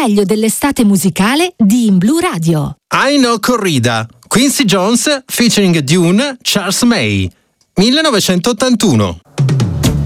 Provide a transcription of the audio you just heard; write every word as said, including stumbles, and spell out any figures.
meglio dell'estate musicale di In Blu Radio. I Know Corrida, Quincy Jones featuring Dune, Charles May, millenovecentottantuno.